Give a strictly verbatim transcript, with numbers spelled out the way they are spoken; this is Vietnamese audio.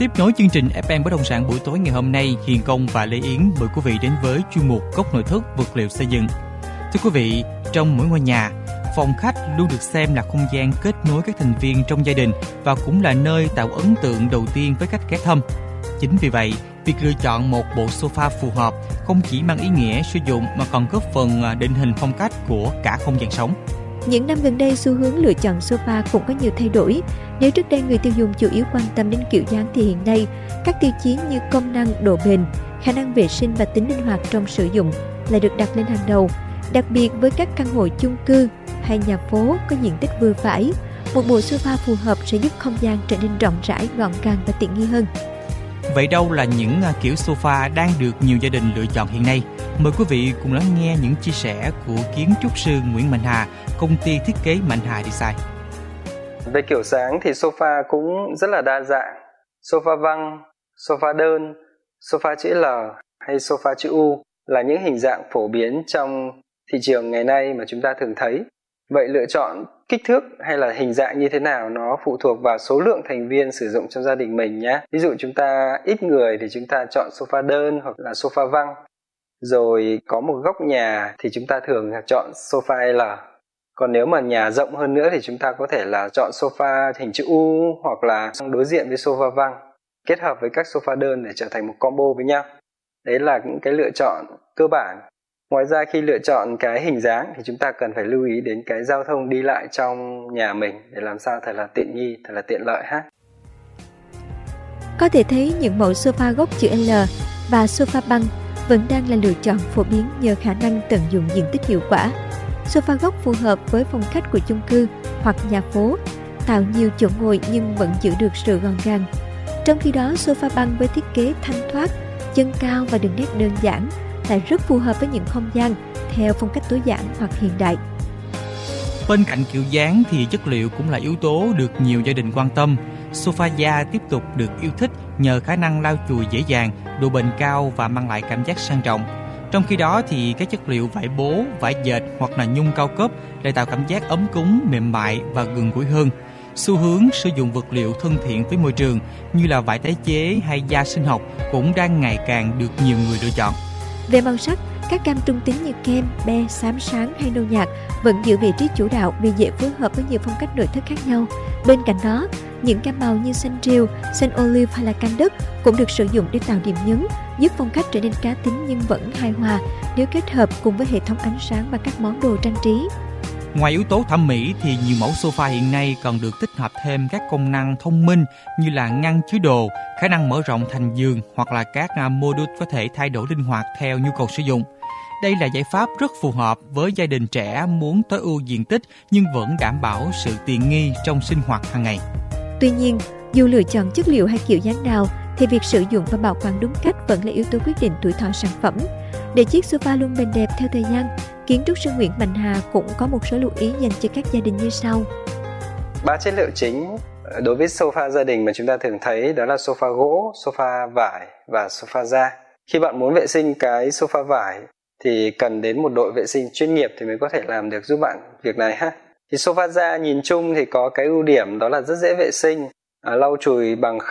Tiếp nối chương trình ép em Bất động sản buổi tối ngày hôm nay, Hiền Công và Lê Yến mời quý vị đến với chuyên mục Góc nội thất vật liệu xây dựng. Thưa quý vị, trong mỗi ngôi nhà, phòng khách luôn được xem là không gian kết nối các thành viên trong gia đình và cũng là nơi tạo ấn tượng đầu tiên với khách ghé thăm. Chính vì vậy, việc lựa chọn một bộ sofa phù hợp không chỉ mang ý nghĩa sử dụng mà còn góp phần định hình phong cách của cả không gian sống. Những năm gần đây, xu hướng lựa chọn sofa cũng có nhiều thay đổi. Nếu trước đây người tiêu dùng chủ yếu quan tâm đến kiểu dáng thì hiện nay, các tiêu chí như công năng, độ bền, khả năng vệ sinh và tính linh hoạt trong sử dụng lại được đặt lên hàng đầu. Đặc biệt với các căn hộ chung cư hay nhà phố có diện tích vừa phải, một bộ sofa phù hợp sẽ giúp không gian trở nên rộng rãi, gọn gàng và tiện nghi hơn. Vậy đâu là những kiểu sofa đang được nhiều gia đình lựa chọn hiện nay? Mời quý vị cùng lắng nghe những chia sẻ của kiến trúc sư Nguyễn Mạnh Hà, công ty thiết kế Mạnh Hà Design. Về kiểu dáng thì sofa cũng rất là đa dạng. Sofa văng, sofa đơn, sofa chữ L hay sofa chữ U là những hình dạng phổ biến trong thị trường ngày nay mà chúng ta thường thấy. Vậy lựa chọn kích thước hay là hình dạng như thế nào nó phụ thuộc vào số lượng thành viên sử dụng trong gia đình mình nhé. Ví dụ chúng ta ít người thì chúng ta chọn sofa đơn hoặc là sofa văng. Rồi có một góc nhà thì chúng ta thường chọn sofa L. Còn nếu mà nhà rộng hơn nữa thì chúng ta có thể là chọn sofa hình chữ U hoặc là đối diện với sofa văng, kết hợp với các sofa đơn để trở thành một combo với nhau. Đấy là những cái lựa chọn cơ bản. Ngoài ra khi lựa chọn cái hình dáng thì chúng ta cần phải lưu ý đến cái giao thông đi lại trong nhà mình để làm sao thật là tiện nghi, thật là tiện lợi ha. Có thể thấy những mẫu sofa gốc chữ L và sofa băng vẫn đang là lựa chọn phổ biến nhờ khả năng tận dụng diện tích hiệu quả. Sofa gốc phù hợp với phong cách của chung cư hoặc nhà phố, tạo nhiều chỗ ngồi nhưng vẫn giữ được sự gọn gàng. Trong khi đó, sofa băng với thiết kế thanh thoát, chân cao và đường nét đơn giản lại rất phù hợp với những không gian theo phong cách tối giản hoặc hiện đại. Bên cạnh kiểu dáng thì chất liệu cũng là yếu tố được nhiều gia đình quan tâm. Sofa da tiếp tục được yêu thích nhờ khả năng lau chùi dễ dàng, độ bền cao và mang lại cảm giác sang trọng. Trong khi đó thì các chất liệu vải bố, vải dệt hoặc là nhung cao cấp lại tạo cảm giác ấm cúng, mềm mại và gần gũi hơn. Xu hướng sử dụng vật liệu thân thiện với môi trường như là vải tái chế hay da sinh học cũng đang ngày càng được nhiều người lựa chọn. Về màu sắc, các gam trung tính như kem, be, xám sáng hay nâu nhạt vẫn giữ vị trí chủ đạo vì dễ phối hợp với nhiều phong cách nội thất khác nhau. Bên cạnh đó, những gam màu như xanh rêu, xanh olive hay là cam đất cũng được sử dụng để tạo điểm nhấn, giúp phong cách trở nên cá tính nhưng vẫn hài hòa nếu kết hợp cùng với hệ thống ánh sáng và các món đồ trang trí. Ngoài yếu tố thẩm mỹ thì nhiều mẫu sofa hiện nay còn được tích hợp thêm các công năng thông minh như là ngăn chứa đồ, khả năng mở rộng thành giường hoặc là các module có thể thay đổi linh hoạt theo nhu cầu sử dụng. Đây là giải pháp rất phù hợp với gia đình trẻ muốn tối ưu diện tích nhưng vẫn đảm bảo sự tiện nghi trong sinh hoạt hàng ngày. Tuy nhiên, dù lựa chọn chất liệu hay kiểu dáng nào thì việc sử dụng và bảo quản đúng cách vẫn là yếu tố quyết định tuổi thọ sản phẩm. Để chiếc sofa luôn bền đẹp theo thời gian, kiến trúc sư Nguyễn Mạnh Hà cũng có một số lưu ý dành cho các gia đình như sau. Ba chất liệu chính đối với sofa gia đình mà chúng ta thường thấy đó là sofa gỗ, sofa vải và sofa da. Khi bạn muốn vệ sinh cái sofa vải thì cần đến một đội vệ sinh chuyên nghiệp thì mới có thể làm được giúp bạn việc này ha. Thì sofa da nhìn chung thì có cái ưu điểm đó là rất dễ vệ sinh, à, lau chùi bằng